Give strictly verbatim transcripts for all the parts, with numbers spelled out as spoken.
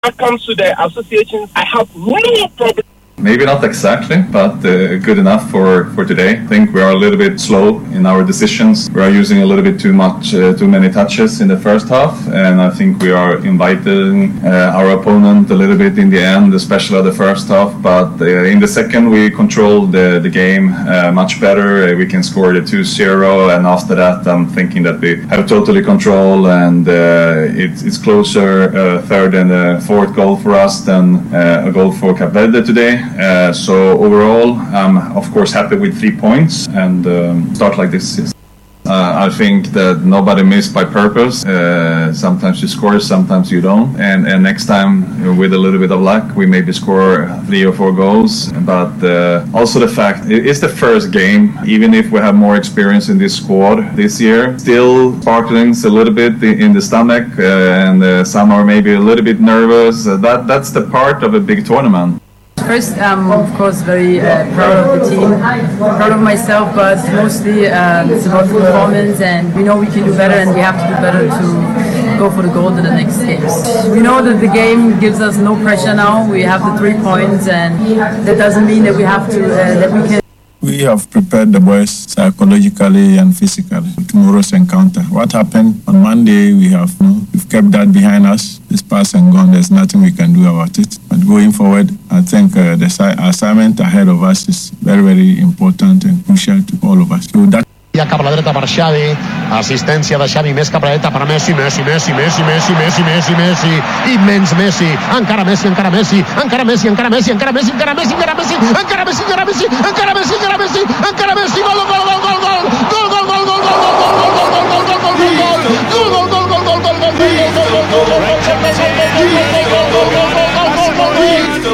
it comes to the associations, I have no problem. Maybe not exactly, but uh, good enough for, for today. I think we are a little bit slow in our decisions. We are using a little bit too much, uh, too many touches in the first half, and I think we are inviting uh, our opponent a little bit in the end, especially the first half. But uh, in the second, we controlled the, the game uh, much better. Uh, we can score the two zero, and after that, I'm thinking that we have totally control, and uh, it's, it's closer uh, third and uh, fourth goal for us than uh, a goal for Cape Verde today. Uh, so overall, I'm of course happy with three points and um, start like this. Uh, I think that nobody missed by purpose. Uh, sometimes you score, sometimes you don't. And, and next time, with a little bit of luck, we maybe score three or four goals. But uh, also the fact, it's the first game. Even if we have more experience in this squad this year, still sparklings a little bit in the stomach. Uh, and uh, some are maybe a little bit nervous. Uh, that That's the part of a big tournament. First, I'm of course very uh, proud of the team, proud of myself, but mostly uh, it's about performance, and we know we can do better, and we have to do better to go for the gold in the next games. We know that the game gives us no pressure now. We have the three points, and that doesn't mean that we have to uh, that we can. We have prepared the boys psychologically and physically for tomorrow's encounter. What happened on Monday, we have you know, we've kept that behind us. It's past and gone. There's nothing we can do about it. But going forward, I think uh, the assignment ahead of us is very, very important and crucial to all of us. So that Ja cap a la dreta per Xavi, assistència de Xavi més cap a la dreta per Messi, Messi, Messi, Messi, Messi, Messi, Messi, Messi, immens Messi, encara Messi, encara Messi, encara Messi, encara Messi, encara Messi, encara Messi, encara Messi, encara Messi, encara Messi, encara Messi, encara Messi, encara Messi, gol, gol, gol, gol, gol, gol, gol, gol, gol, gol,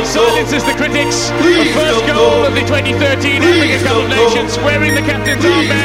Silences the critics. The first goal of the twenty thirteen Africa Cup of Nations, wearing the captain's armband.